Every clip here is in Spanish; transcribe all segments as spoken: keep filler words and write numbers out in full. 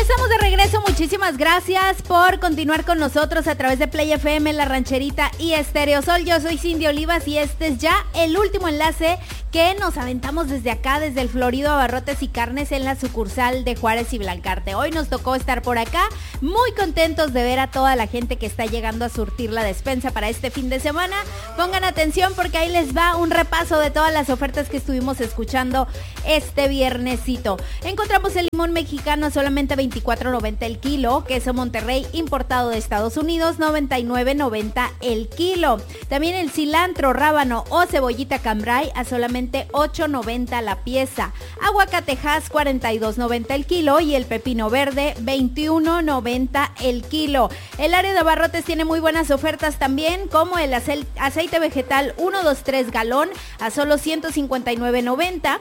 estamos de regreso, muchísimas gracias por continuar con nosotros a través de Play F M, La Rancherita y Estéreo Sol. Yo soy Cindy Olivas y este es ya el último enlace que nos aventamos desde acá, desde el Florido Abarrotes y Carnes en la sucursal de Juárez y Blancarte. Hoy nos tocó estar por acá, muy contentos de ver a toda la gente que está llegando a surtir la despensa para este fin de semana. Pongan atención porque ahí les va un repaso de todas las ofertas que estuvimos escuchando este viernesito. Encontramos el limón mexicano a solamente veinticuatro noventa el kilo, queso Monterrey importado de Estados Unidos, noventa y nueve noventa el kilo. También el cilantro, rábano o cebollita cambray a solamente ocho noventa la pieza. Aguacatejas cuarenta y dos noventa el kilo y el pepino verde veintiuno noventa el kilo. El área de abarrotes tiene muy buenas ofertas también, como el aceite vegetal ciento veintitrés galón a solo ciento cincuenta y nueve noventa.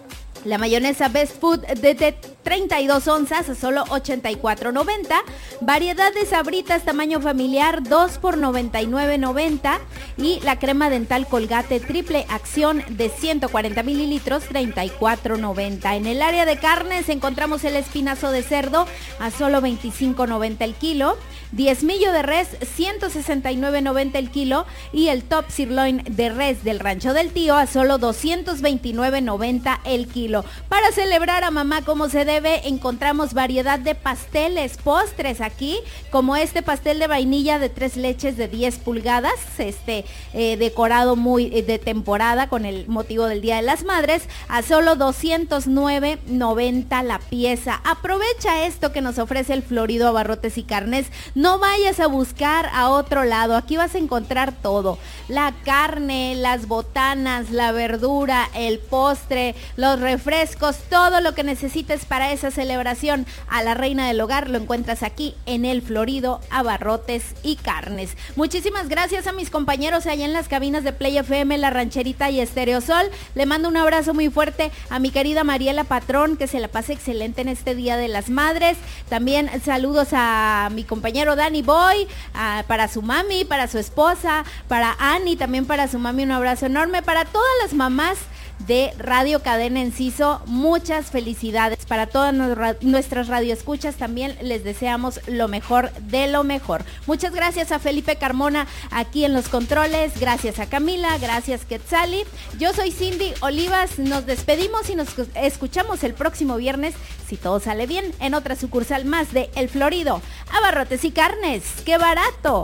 La mayonesa Best Food de, de treinta y dos onzas a solo ochenta y cuatro noventa. Variedad de Sabritas tamaño familiar dos por noventa y nueve noventa. Y la crema dental Colgate triple acción de ciento cuarenta mililitros, treinta y cuatro noventa. En el área de carnes encontramos el espinazo de cerdo a solo veinticinco noventa el kilo. Diezmillo de res ciento sesenta y nueve noventa el kilo. Y el top sirloin de res del Rancho del Tío a solo doscientos veintinueve noventa el kilo. Para celebrar a mamá como se debe, encontramos variedad de pasteles, postres aquí, como este pastel de vainilla de tres leches de diez pulgadas, este eh, decorado muy eh, de temporada con el motivo del Día de las Madres, a solo doscientos nueve noventa la pieza. Aprovecha esto que nos ofrece el Florido Abarrotes y Carnes, no vayas a buscar a otro lado, aquí vas a encontrar todo, la carne, las botanas, la verdura, el postre, los refrescos, todo lo que necesites para esa celebración a la reina del hogar lo encuentras aquí en el Florido Abarrotes y Carnes. Muchísimas gracias a mis compañeros allá en las cabinas de Play F M, La Rancherita y Estéreo Sol. Le mando un abrazo muy fuerte a mi querida Mariela Patrón, que se la pase excelente en este Día de las Madres. También saludos a mi compañero Danny Boy, a, para su mami, para su esposa, para Annie, también para su mami un abrazo enorme, para todas las mamás de Radio Cadena Enciso, muchas felicidades para todas nuestras radioescuchas, también les deseamos lo mejor de lo mejor. Muchas gracias a Felipe Carmona aquí en los controles, gracias a Camila, gracias Quetzali. Yo soy Cindy Olivas, nos despedimos y nos escuchamos el próximo viernes, si todo sale bien, en otra sucursal más de El Florido Abarrotes y Carnes. ¡Qué barato!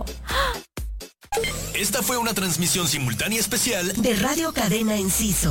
Esta fue una transmisión simultánea especial de Radio Cadena Enciso.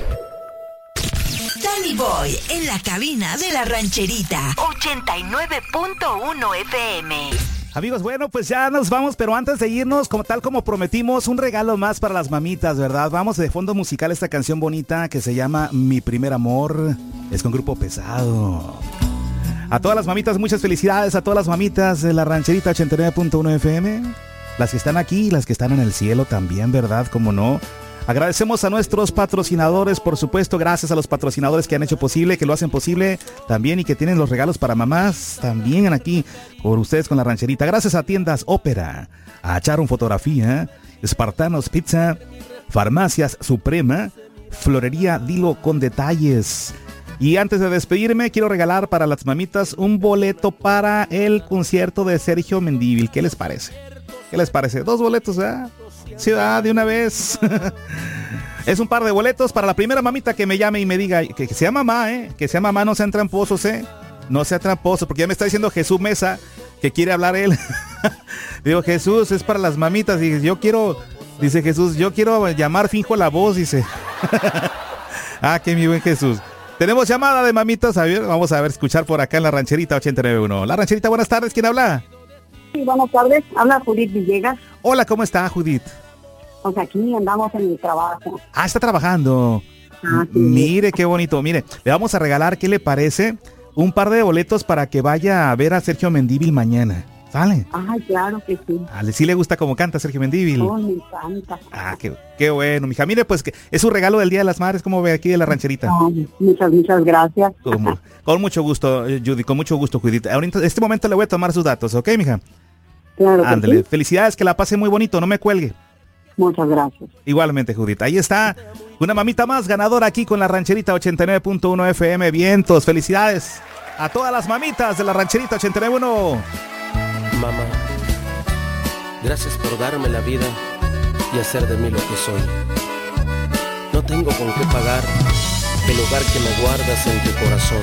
Danny Boy en la cabina de La Rancherita ochenta y nueve punto uno F M. Amigos, bueno, pues ya nos vamos, pero antes de irnos, como tal como prometimos, un regalo más para las mamitas, ¿verdad? Vamos de fondo musical esta canción bonita que se llama Mi Primer Amor. Es con Grupo Pesado. A todas las mamitas, muchas felicidades a todas las mamitas de La Rancherita ochenta y nueve punto uno F M. Las que están aquí y las que están en el cielo también, ¿verdad? Como no. Agradecemos a nuestros patrocinadores, por supuesto, gracias a los patrocinadores que han hecho posible, que lo hacen posible también y que tienen los regalos para mamás también aquí por ustedes con La Rancherita. Gracias a Tiendas Ópera, a Charon Fotografía, Espartanos Pizza, Farmacias Suprema, Florería Dilo con Detalles. Y antes de despedirme, quiero regalar para las mamitas un boleto para el concierto de Sergio Mendívil. ¿Qué les parece? ¿Qué les parece? Dos boletos, ¿eh? Ciudad de una vez. Es un par de boletos para la primera mamita que me llame y me diga que, que sea mamá, ¿eh? Que sea mamá, no sean tramposos, ¿eh? No sea tramposo, porque ya me está diciendo Jesús Mesa que quiere hablar él. Digo, Jesús, es para las mamitas. Dice, yo quiero, dice Jesús, yo quiero llamar, finjo la voz, dice. Ah, que mi buen Jesús. Tenemos llamada de mamitas, a ver, vamos a ver, escuchar por acá en La Rancherita ochenta y nueve punto uno. La Rancherita, buenas tardes, ¿quién habla? Sí, buenas tardes, habla Judith Villegas. Hola, ¿cómo está, Judith? Pues aquí andamos en el trabajo. Ah, está trabajando. Ah, sí. Mire, qué bonito. Mire, le vamos a regalar, ¿qué le parece? Un par de boletos para que vaya a ver a Sergio Mendívil mañana. ¿Sale? Ay, claro que sí. Ah, ¿sí le gusta cómo canta Sergio Mendívil? Oh, me encanta. Ah, qué, qué bueno, mija. Mire, pues que es un regalo del Día de las Madres, como ve aquí de La Rancherita. Oh, muchas, muchas gracias. Con, con mucho gusto, Judy, con mucho gusto, Judith. Ahorita, en este momento le voy a tomar sus datos, ¿ok, mija? Claro que Ándale, sí. Felicidades, que la pase muy bonito, no me cuelgue. Muchas gracias. Igualmente, Judith. Ahí está una mamita más ganadora aquí con la Rancherita ochenta y nueve punto uno F M. Vientos, felicidades a todas las mamitas de la Rancherita ochenta y nueve punto uno. Mamá, gracias por darme la vida y hacer de mí lo que soy. No tengo con qué pagar el lugar que me guardas en tu corazón.